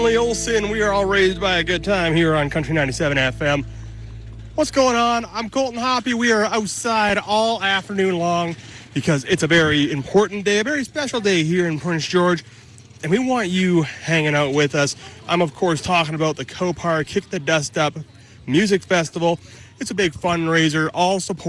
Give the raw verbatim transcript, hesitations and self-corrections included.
Lee Olson, we are all raised by a good time here on Country ninety-seven F M. What's going on? I'm Colton Hoppy. We are outside all afternoon long because it's a very important day, a very special day here in Prince George, and we want you hanging out with us. I'm, of course, talking about the Copar Kick the Dust Up Music Festival. It's a big fundraiser, all support